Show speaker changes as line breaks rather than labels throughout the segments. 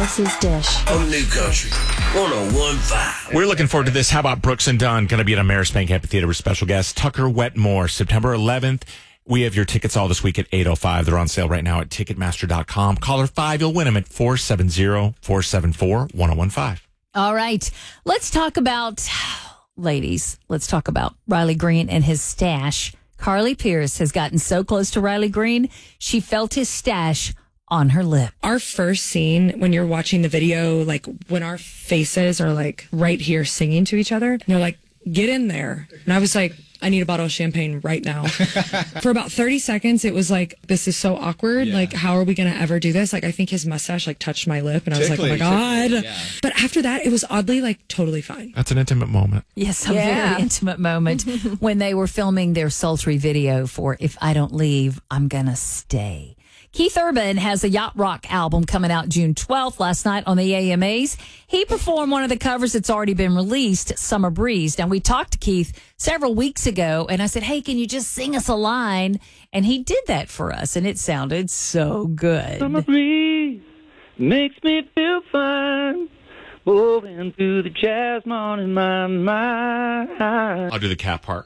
Dallas's Dish.
On New Country 101.5.
We're looking forward to this. How about Brooks and Dunn going to be at Amerisbank Amphitheater with special guest Tucker Wetmore, September 11th. We have your tickets all this week at 8:05. They're on sale right now at Ticketmaster.com. Caller 5, you'll win them at 470-474-1015.
All right. Let's talk about, ladies, let's talk about Riley Green and his stash. Carly Pierce has gotten so close to Riley Green, she felt his stash on her lip.
Our first scene, when you're watching the video, like when our faces are like right here singing to each other, and they're like, get in there. And I was like, I need a bottle of champagne right now. For about 30 seconds, it was like, this is so awkward. Yeah. Like, how are we going to ever do this? Like, I think his mustache like touched my lip and I was like, oh my God. Yeah. But after that, it was oddly like totally fine.
That's an intimate moment.
Yes, a very intimate moment when they were filming their sultry video for If I Don't Leave, I'm Gonna Stay. Keith Urban has a Yacht Rock album coming out June 12th. Last night on the AMAs, he performed one of the covers that's already been released, Summer Breeze. Now, we talked to Keith several weeks ago, and I said, hey, can you just sing us a line? And he did that for us, and it sounded so good.
Summer breeze makes me feel fine, moving through the jasmine in my mind.
I'll do the cat part.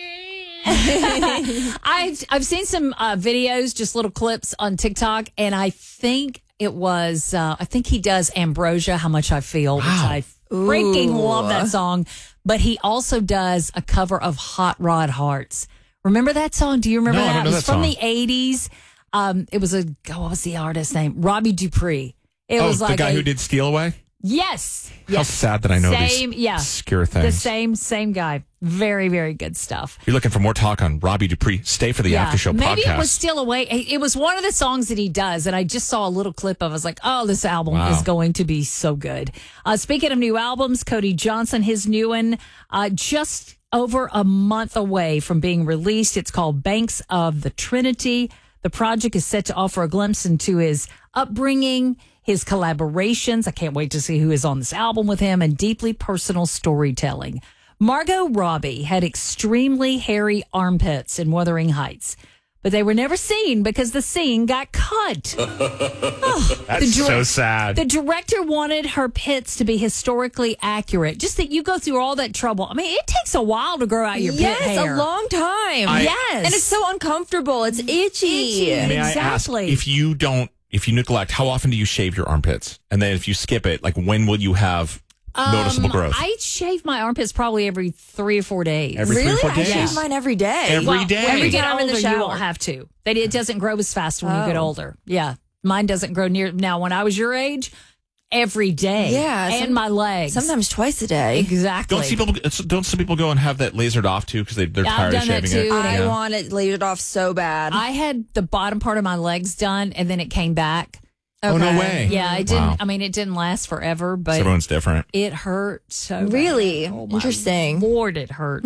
I've seen some videos, just little clips on TikTok, and I think it was, I think he does Ambrosia, How Much I Feel, which I freaking love that song. But he also does a cover of Hot Rod Hearts. Remember that song? Do you remember that?
I don't know
it was
that
from
song.
the 80s. It was what was the artist's name? Robbie Dupree. It was
the
like
guy who did Steal Away?
Yes.
How sad that I know these obscure things.
The same guy. Very, very good stuff.
If you're looking for more talk on Robbie Dupree, stay for the After Show podcast.
Maybe it was Steal Away. It was one of the songs that he does, and I just saw a little clip of it. I was like, oh, this album is going to be so good. Speaking of new albums, Cody Johnson, his new one, just over a month away from being released. It's called Banks of the Trinity. The project is set to offer a glimpse into his upbringing, his collaborations. I can't wait to see who is on this album with him, and deeply personal storytelling. Margot Robbie had extremely hairy armpits in Wuthering Heights, but they were never seen because the scene got cut.
That's so sad.
The director wanted her pits to be historically accurate. Just that you go through all that trouble. I mean, it takes a while to grow out your pit hair.
Yes, a long time.
Yes.
And it's so uncomfortable. It's itchy.
May I ask, if you neglect, how often do you shave your armpits? And then if you skip it, like when will you have noticeable growth?
I shave my armpits probably every 3 or 4 days.
Every 3 or 4 days?
I shave mine every day.
Every day?
When you get
time in
older,
the shower.
you won't have to. It doesn't grow as fast when you get older. Yeah. Mine doesn't grow near. Now, when I was your age, every day.
Yeah.
And my legs.
Sometimes twice a day.
Exactly.
Don't some people go and have that lasered off too because they're tired of shaving it?
I want it lasered off so bad.
I had the bottom part of my legs done, and then it came back.
Okay. Oh, no way.
Yeah, it didn't. Wow. I mean, it didn't last forever, but
everyone's different.
It hurt so bad.
Really?
Oh,
interesting.
Lord, it hurt.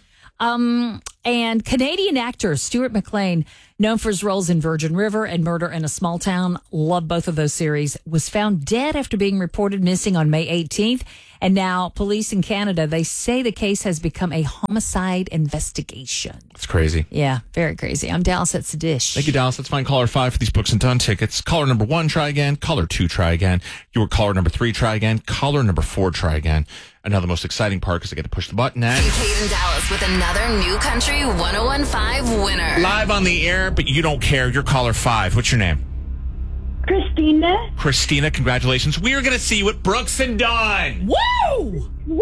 And Canadian actor Stuart McLean, known for his roles in Virgin River and Murder in a Small Town, love both of those series, was found dead after being reported missing on May 18th. And now police in Canada, they say the case has become a homicide investigation.
It's crazy.
Yeah, very crazy. I'm Dallas at the Dish.
Thank you, Dallas. Let's find caller 5 for these Brooks and Dunn tickets. Caller number 1, try again. Caller 2, try again. You were caller number 3, try again. Caller number 4, try again. And now the most exciting part because I get to push the button. And
Kate and Dallas with another New Country 101.5 winner.
Live on the air, but you don't care. You're caller 5. What's your name?
Christina.
Christina, congratulations. We are going to see you at Brooks and Dunn.
Woo!
Woo!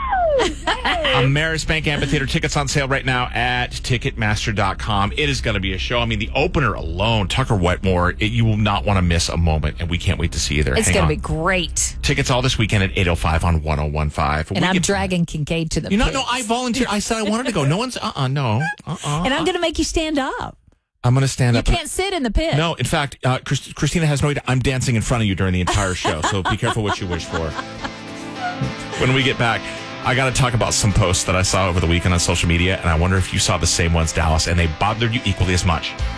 Amerisbank Amphitheater tickets on sale right now at Ticketmaster.com. It is going to be a show. I mean, the opener alone, Tucker Wetmore, you will not want to miss a moment, and we can't wait to see you there.
It's going to be great.
Tickets all this weekend at 8:05 on 101.5.
And I'm dragging Kincaid to the pits.
No, I volunteered. I said I wanted to go. No one's, no.
And I'm going to make you stand up.
I'm going to stand up.
You can't sit in the pit.
No, in fact, Christina has no idea. I'm dancing in front of you during the entire show, so be careful what you wish for. When we get back, I got to talk about some posts that I saw over the weekend on social media, and I wonder if you saw the same ones, Dallas, and they bothered you equally as much.